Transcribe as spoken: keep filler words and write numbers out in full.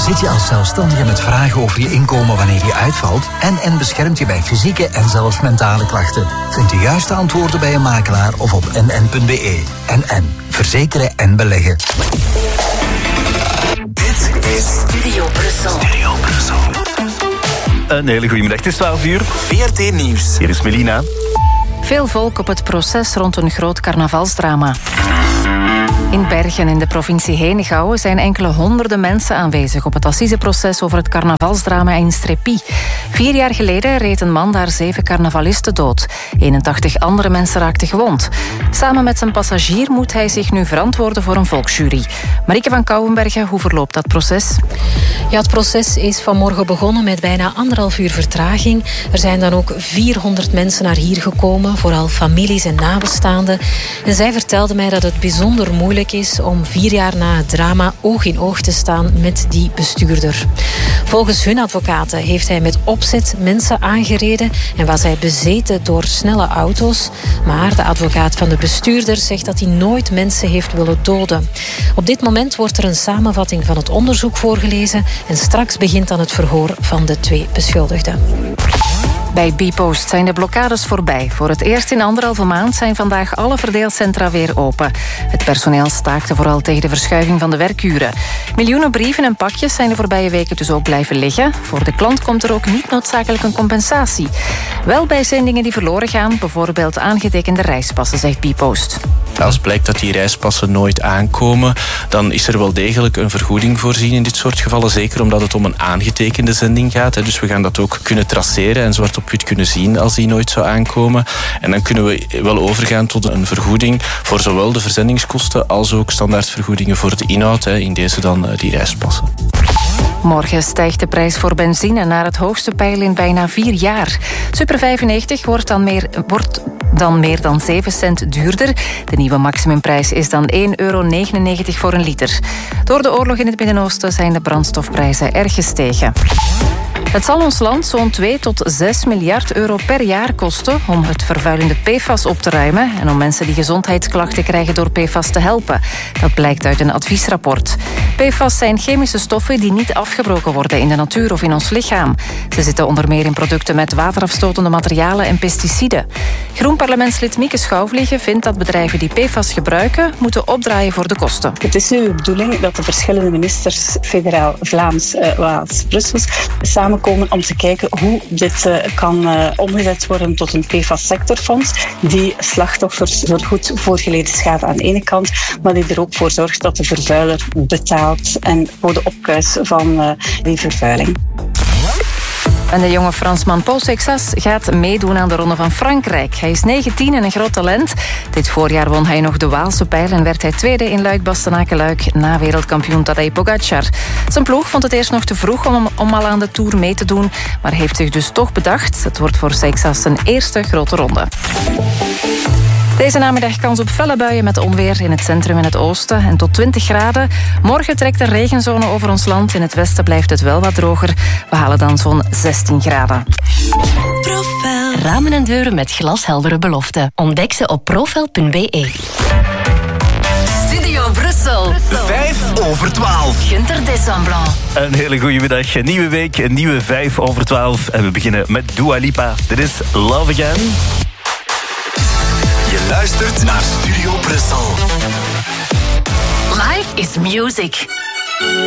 Zit je als zelfstandige met vragen over je inkomen wanneer je uitvalt? N N beschermt je bij fysieke en zelfs mentale klachten. Vind de juiste antwoorden bij een makelaar of op n n punt b e. N N. Verzekeren en beleggen. Dit is Studio Brussel. Studio Brussel. Een hele goede middag. Het is twaalf uur. V R T Nieuws. Hier is Melina. Veel volk op het proces rond een groot carnavalsdrama. In Bergen in de provincie Henegouwen zijn enkele honderden mensen aanwezig op het assiseproces over het carnavalsdrama in Streppy. Vier jaar geleden reed een man daar zeven carnavalisten dood. eenentachtig andere mensen raakten gewond. Samen met zijn passagier moet hij zich nu verantwoorden voor een volksjury. Marieke van Kouwenbergen, hoe verloopt dat proces? Ja, het proces is vanmorgen begonnen met bijna anderhalf uur vertraging. Er zijn dan ook vierhonderd mensen naar hier gekomen, vooral families en nabestaanden. En zij vertelden mij dat het bijzonder moeilijk is om vier jaar na het drama oog in oog te staan met die bestuurder. Volgens hun advocaten heeft hij met opzet mensen aangereden en was hij bezeten door snelle auto's. Maar de advocaat van de bestuurder zegt dat hij nooit mensen heeft willen doden. Op dit moment wordt er een samenvatting van het onderzoek voorgelezen en straks begint dan het verhoor van de twee beschuldigden. Bij Bpost zijn de blokkades voorbij. Voor het eerst in anderhalve maand zijn vandaag alle verdeelcentra weer open. Het personeel staakte vooral tegen de verschuiving van de werkuren. Miljoenen brieven en pakjes zijn de voorbije weken dus ook blijven liggen. Voor de klant komt er ook niet noodzakelijk een compensatie. Wel bij zendingen die verloren gaan, bijvoorbeeld aangetekende reispassen, zegt Bpost. Als blijkt dat die reispassen nooit aankomen, dan is er wel degelijk een vergoeding voorzien in dit soort gevallen. Zeker omdat het om een aangetekende zending gaat. Dus we gaan dat ook kunnen traceren en zwart op wit kunnen zien als die nooit zou aankomen. En dan kunnen we wel overgaan tot een vergoeding voor zowel de verzendingskosten als ook standaardvergoedingen voor de inhoud. In deze dan die reispassen. Morgen stijgt de prijs voor benzine naar het hoogste peil in bijna vier jaar. Super vijfennegentig wordt dan meer, wordt dan meer dan zeven cent duurder. De nieuwe maximumprijs is dan één euro negenennegentig voor een liter. Door de oorlog in het Midden-Oosten zijn de brandstofprijzen erg gestegen. Het zal ons land zo'n twee tot zes miljard euro per jaar kosten om het vervuilende P F A S op te ruimen en om mensen die gezondheidsklachten krijgen door P F A S te helpen. Dat blijkt uit een adviesrapport. P F A S zijn chemische stoffen die niet afgebroken worden in de natuur of in ons lichaam. Ze zitten onder meer in producten met waterafstotende materialen en pesticiden. Groen-parlementslid Mieke Schouwvliegen vindt dat bedrijven die P F A S gebruiken moeten opdraaien voor de kosten. Het is nu de bedoeling dat de verschillende ministers, federaal, Vlaams, uh, Waals, Brussels, samenkomen om te kijken hoe dit uh, kan uh, omgezet worden tot een P F A S-sectorfonds die slachtoffers voor goed voorgeleden schade aan de ene kant, maar die er ook voor zorgt dat de vervuiler betaalt en voor de opkuis van uh, die vervuiling. En de jonge Fransman Paul Seixas gaat meedoen aan de Ronde van Frankrijk. Hij is negentien en een groot talent. Dit voorjaar won hij nog de Waalse pijl en werd hij tweede in Luik-Bastenaken-Luik na wereldkampioen Tadej Pogacar. Zijn ploeg vond het eerst nog te vroeg om, om al aan de Tour mee te doen, maar heeft zich dus toch bedacht. Het wordt voor Seixas zijn eerste grote ronde. Deze namiddag kans op felle buien met onweer in het centrum en het oosten en tot twintig graden. Morgen trekt een regenzone over ons land. In het westen blijft het wel wat droger. We halen dan zo'n zestien graden. Profel. Ramen en deuren met glasheldere beloften. Ontdek ze op profel punt b e. Studio Brussel. Vijf over twaalf. Gunther Desamplan. Een hele goede middag. Een nieuwe week, een nieuwe vijf over twaalf. En we beginnen met Dua Lipa. Dit is Love Again. Je luistert naar Studio Brussel. Life is music.